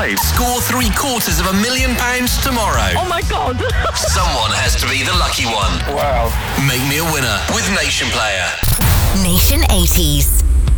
5. Score £750,000 tomorrow. Oh my God. Someone has to be the lucky one. Wow. Make me a winner with Nation Player. Nation 80s.